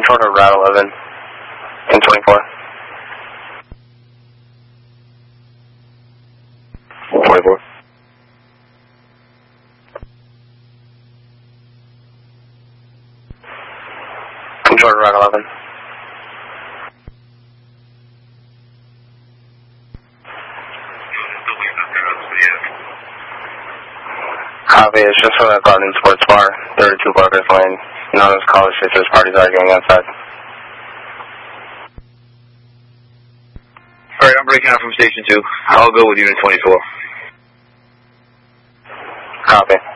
Control to Route 11 and 24. 24. Control to Route 11. Copy, it's just for that Garden Sports Bar, 32 Barker's Lane. None of those college sisters parties arguing outside. Alright, I'm breaking out from Station 2. I'll go with Unit 24. Copy.